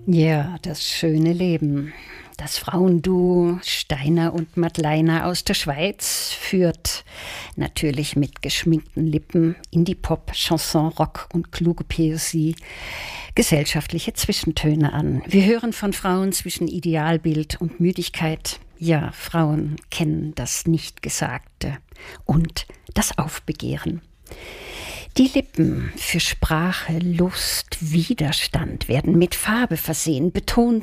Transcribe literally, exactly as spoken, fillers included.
Ja, das schöne Leben. Das Frauenduo Steiner und Madleiner aus der Schweiz führt natürlich mit geschminkten Lippen Indie-Pop, Chanson, Rock und kluge Poesie gesellschaftliche Zwischentöne an. Wir hören von Frauen zwischen Idealbild und Müdigkeit. Ja, Frauen kennen das Nichtgesagte und das Aufbegehren. Die Lippen für Sprache, Lust, Widerstand werden mit Farbe versehen, betont